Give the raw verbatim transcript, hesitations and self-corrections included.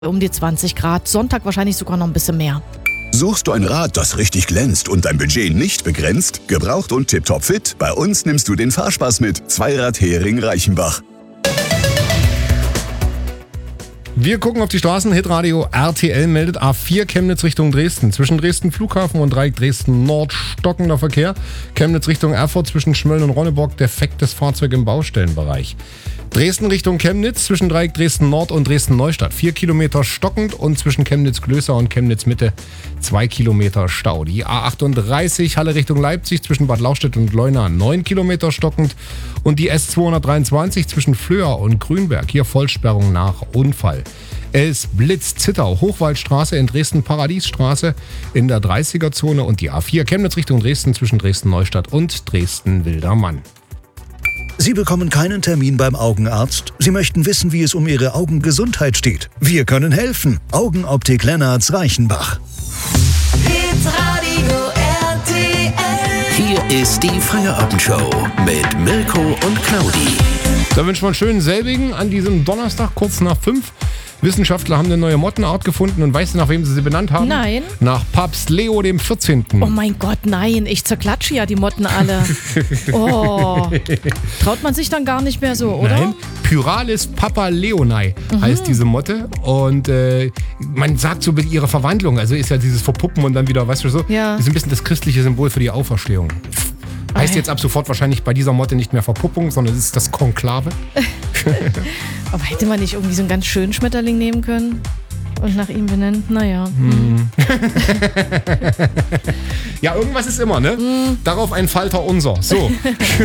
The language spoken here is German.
Um die zwanzig Grad, Sonntag wahrscheinlich sogar noch ein bisschen mehr. Suchst du ein Rad, das richtig glänzt und dein Budget nicht begrenzt? Gebraucht und tipptopp fit? Bei uns nimmst du den Fahrspaß mit. Zweirad Hering Reichenbach. Wir gucken auf die Straßen. Hitradio R T L meldet A vier Chemnitz Richtung Dresden. Zwischen Dresden Flughafen und Dreieck Dresden Nord stockender Verkehr. Chemnitz Richtung Erfurt zwischen Schmölln und Ronneburg defektes Fahrzeug im Baustellenbereich. Dresden Richtung Chemnitz zwischen Dreieck Dresden Nord und Dresden Neustadt. Vier Kilometer stockend und zwischen Chemnitz Klößer und Chemnitz Mitte zwei Kilometer Stau. Die A achtunddreißig Halle Richtung Leipzig zwischen Bad Lauchstädt und Leuna neun Kilometer stockend. Und die S zweihundertdreiundzwanzig zwischen Flöhr und Grünberg. Hier Vollsperrung nach Unfall. Es blitzt Zittau, Hochwaldstraße in Dresden, Paradiesstraße in der dreißiger-Zone und die A vier Chemnitz Richtung Dresden zwischen Dresden Neustadt und Dresden Wildermann. Sie bekommen keinen Termin beim Augenarzt. Sie möchten wissen, wie es um Ihre Augengesundheit steht. Wir können helfen. Augenoptik Lennartz Reichenbach. Hitradio R T L. Hier ist die Feierabendshow mit Mirko und Claudi. Da wünschen wir einen schönen selbigen an diesem Donnerstag, kurz nach fünf. Wissenschaftler haben eine neue Mottenart gefunden und weißt du, nach wem sie sie benannt haben? Nein. Nach Papst Leo dem vierzehnten. Oh mein Gott, nein, ich zerklatsche ja die Motten alle. Oh, traut man sich dann gar nicht mehr so, oder? Nein, Pyralis papaleonai mhm. heißt diese Motte und äh, man sagt so mit ihrer Verwandlung, also ist ja dieses Verpuppen und dann wieder, weißt du so, ja. ist ein bisschen das christliche Symbol für die Auferstehung. Heißt jetzt ab sofort wahrscheinlich bei dieser Motte nicht mehr Verpuppung, sondern es ist das Konklave. Aber hätte man nicht irgendwie so einen ganz schönen Schmetterling nehmen können und nach ihm benennen? Naja. Hm. Ja, irgendwas ist immer, ne? Hm. Darauf ein Falter unser. So.